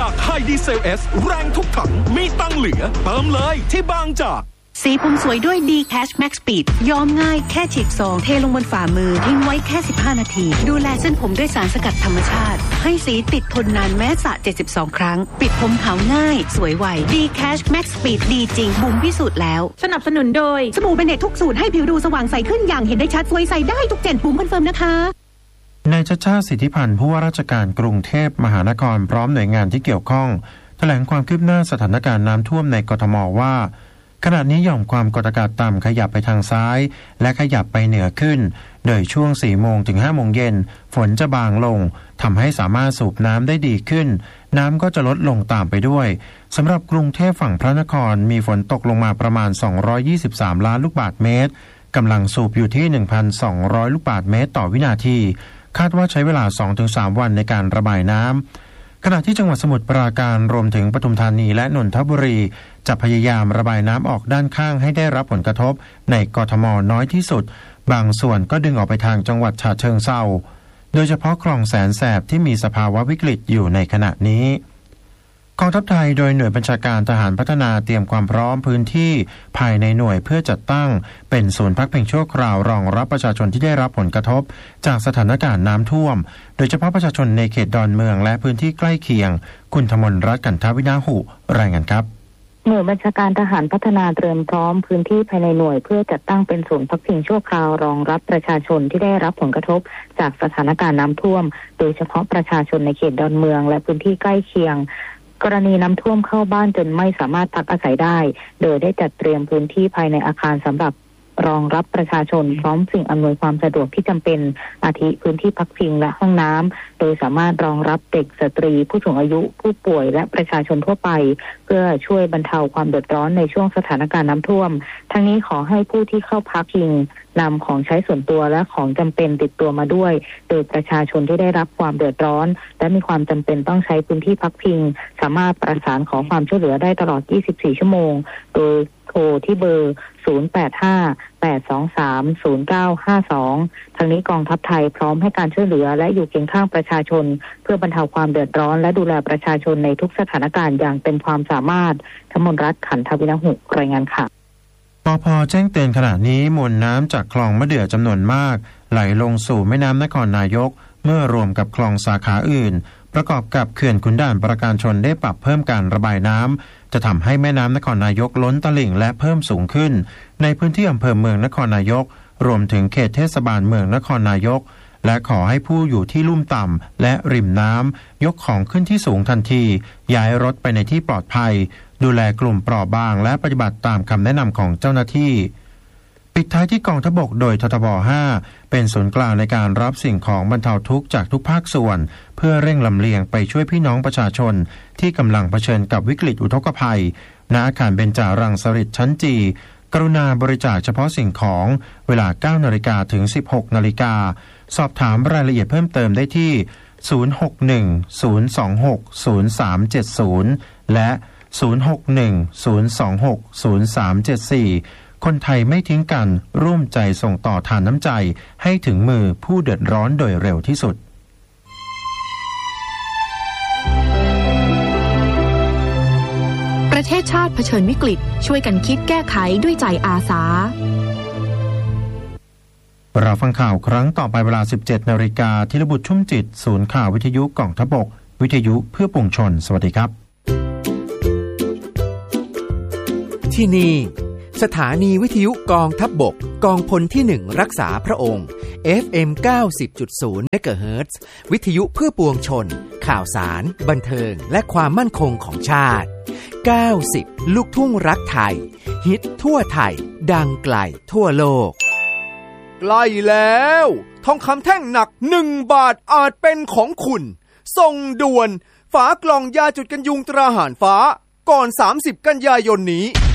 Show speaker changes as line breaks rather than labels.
จากไฮดีเซล S แรงทุกถังมีตังเหลือเติมเลยที่บางจาก
สีผมสวยด้วย D Cash Max Speed ย้อมง่ายแค่ฉีกซองเทลงบนฝ่ามือทิ้งไว้แค่15นาทีดูแลเส้นผมด้วยสารสกัดธรรมชาติให้สีติดทนนานแม้สระ72ครั้งปิดผมขาวง่ายสวยไว D Cash Max Speed ดีจริงบุ๋มพิสูจน์แล้ว
สนับสนุนโดยสบู่เบเนตทุกสูตรให้ผิวดูสว่างใสขึ้นอย่างเห็นได้ชัดสวยใสได้ทุกเจนบุ๋มคอนเฟิร์มนะคะ
นายชัชชาติ สิทธิพันธ์ผู้ว่าราชการกรุงเทพมหานครพร้อมหน่วยงานที่เกี่ยวข้องแถลงความคืบหน้าสถานการณ์น้ำท่วมในกทมว่าขณะนี้หย่อมความกดอากาศต่ำขยับไปทางซ้ายและขยับไปเหนือขึ้นโดยช่วง 4 โมงถึง 5 โมงเย็นฝนจะบางลงทำให้สามารถสูบน้ำได้ดีขึ้นน้ำก็จะลดลงตามไปด้วยสำหรับกรุงเทพฝั่งพระนครมีฝนตกลงมาประมาณ223ล้านลูกบาศก์เมตรกำลังสูบอยู่ที่ 1,200 ลูกบาศก์เมตรต่อวินาทีคาดว่าใช้เวลา 2-3 วันในการระบายน้ำขณะที่จังหวัดสมุทรปราการรวมถึงปทุมธานีและนนทบุรีจะพยายามระบายน้ำออกด้านข้างให้ได้รับผลกระทบในกทมน้อยที่สุดบางส่วนก็ดึงออกไปทางจังหวัดฉะเชิงเทราโดยเฉพาะคลองแสนแสบที่มีสภาวะวิกฤตอยู่ในขณะนี้กองทัพไทยโดยหน่วยบัญชาการทหารพัฒนาเตรียมความพร้อมพื้นที่ภายในหน่วยเพื่อจัดตั้งเป็นศูนย์พักพิงชั่วคราวรองรับประชาชนที่ได้รับผลกระทบจากสถานการณ์น้ำท่วมโดยเฉพาะประชาชนในเขตดอนเมืองและพื้นที่ใกล้เคียงคุณธมลรัตน์ กันทวินาหุรายงานครับ
หน่วยบัญชาการทหารพัฒนาเตรียมพร้อมพื้นที่ภายในหน่วยเพื่อจัดตั้งเป็นศูนย์พักพิงชั่วคราวรองรับประชาชนที่ได้รับผลกระทบจากสถานการณ์น้ำท่วมโดยเฉพาะประชาชนในเขตดอนเมืองและพื้นที่ใกล้เคียงกรณีน้ำท่วมเข้าบ้านจนไม่สามารถพักอาศัยได้โดยได้จัดเตรียมพื้นที่ภายในอาคารสำหรับรองรับประชาชนพร้อมสิ่งอำนวยความสะดวกที่จำเป็นอาทิพื้นที่พักพิงและห้องน้ำโดยสามารถรองรับเด็กสตรีผู้สูงอายุผู้ป่วยและประชาชนทั่วไปเพื่อช่วยบรรเทาความเดือดร้อนในช่วงสถานการณ์น้ำท่วมทั้งนี้ขอให้ผู้ที่เข้าพักพิงนำของใช้ส่วนตัวและของจำเป็นติดตัวมาด้วยโดยประชาชนที่ได้รับความเดือดร้อนและมีความจำเป็นต้องใช้พื้นที่พักพิงสามารถประสานขอความช่วยเหลือได้ตลอด24ชั่วโมงโดยโทรที่เบอร์0858230952ทั้งนี้กองทัพไทยพร้อมให้การช่วยเหลือและอยู่เคียงข้างประชาชนเพื่อบรรเทาความเดือดร้อนและดูแลประชาชนในทุกสถานการณ์อย่างเต็มความสามารถธมลรัตน์ ขันทวินาหุรายงานค่ะ
ปภ.แจ้งเตือนขณะนี้มวลน้ำจากคลองมะเดื่อจำนวนมากไหลลงสู่แม่น้ำนครนายกเมื่อรวมกับคลองสาขาอื่นประกอบกับเขื่อนขุนด่านประการชนได้ปรับเพิ่มการระบายน้ำจะทำให้แม่น้ำนครนายกล้นตลิ่งและเพิ่มสูงขึ้นในพื้นที่อำเภอเมืองนครนายกรวมถึงเขตเทศบาลเมืองนครนายกและขอให้ผู้อยู่ที่ลุ่มต่ำและริมน้ำยกของขึ้นที่สูงทันทีย้ายรถไปในที่ปลอดภัยดูแลกลุ่มเปราะบางและปฏิบัติตามคำแนะนำของเจ้าหน้าที่ปิดท้ายที่กองทัพบกโดยททบ 5เป็นศูนย์กลางในการรับสิ่งของบรรเทาทุกข์จากทุกภาคส่วนเพื่อเร่งลำเลียงไปช่วยพี่น้องประชาชนที่กำลังเผชิญกับวิกฤตอุทกภัยณอาคารเบญจารังสฤษฎ์ชั้นจีกรุณาบริจาคเฉพาะสิ่งของเวลา 9 นาฬิกาถึง 16 นาฬิกาสอบถามรายละเอียดเพิ่มเติมได้ที่061-026-0370และ061-026-0374คนไทยไม่ทิ้งกันร่วมใจส่งต่อทานน้ำใจให้ถึงมือผู้เดือดร้อนโดยเร็วที่สุด
ประเทศชาติเผชิญวิกฤตช่วยกันคิดแก้ไขด้วยใจอาสา
เราฟังข่าวครั้งต่อไปเวลา 17 นาฬิกาธีรบุตรชุ่มจิตศูนย์ข่าววิทยุกองทัพบกวิทยุเพื่อปวงชนสวัสดีครับ
ที่นี่สถานีวิทยุกองทัพบกกองพลที่1รักษาพระองค์ FM 90.0 เมกะเฮิรตซ์วิทยุเพื่อปวงชนข่าวสารบันเทิงและความมั่นคงของชาติ90ลูกทุ่งรักไทยฮิตทั่วไทยดังไกลทั่วโลก
ใกล้แล้วทองคำแท่งหนัก1บาทอาจเป็นของคุณส่งด่วนฝากล่องยาจุดกันยุงตราหารฟ้าก่อน30กันยายนนี้